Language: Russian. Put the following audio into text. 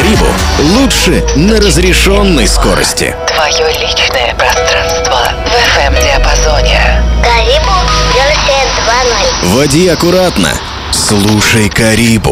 Карибу лучше на разрешенной скорости. Твое личное пространство в FM-диапазоне. Карибу версия 2.0. Води аккуратно. Слушай Карибу.